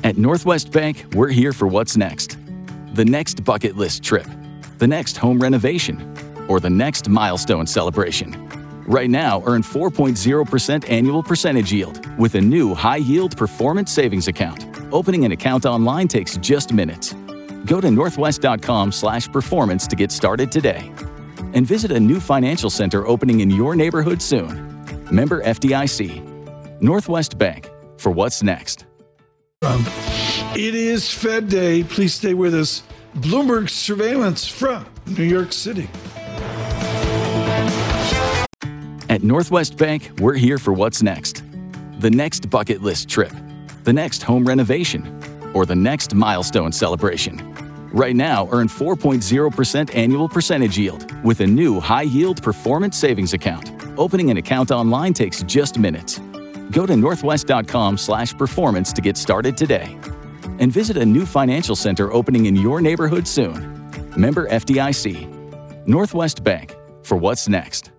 At Northwest Bank, we're here for what's next. The next bucket list trip, the next home renovation, or the next milestone celebration. Right now, earn 4.0% annual percentage yield with a new high-yield performance savings account. Opening an account online takes just minutes. Go to northwest.com/performance to get started today. And visit a new financial center opening in your neighborhood soon. Member FDIC. Northwest Bank, for what's next. It is Fed Day. Please stay with us. Bloomberg surveillance from New York City. At Northwest Bank, we're here for what's next. The next bucket list trip, the next home renovation, or the next milestone celebration. Right now, earn 4.0% annual percentage yield with a new high-yield performance savings account. Opening an account online takes just minutes. Go to northwest.com/performance to get started today. And visit a new financial center opening in your neighborhood soon. Member FDIC. Northwest Bank, for what's next.